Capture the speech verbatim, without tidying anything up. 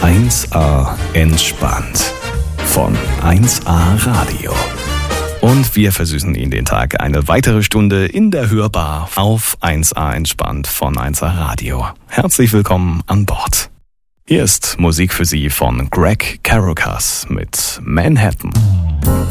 eins A entspannt von eins A Radio. Und wir versüßen Ihnen den Tag eine weitere Stunde in der Hörbar auf eins A entspannt von eins A Radio. Herzlich willkommen an Bord. Hier ist Musik für Sie von Greg Carrucas mit Manhattan.